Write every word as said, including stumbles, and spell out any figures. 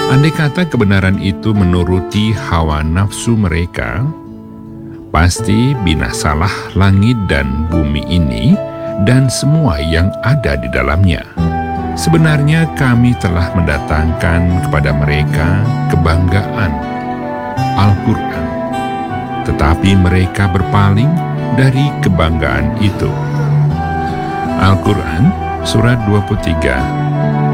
Andai kata kebenaran itu menuruti hawa nafsu mereka, pasti binasalah langit dan bumi ini dan semua yang ada di dalamnya. Sebenarnya kami telah mendatangkan kepada mereka kebanggaan, Al-Quran, tetapi mereka berpaling dari kebanggaan itu. Al-Quran, surat dua puluh tiga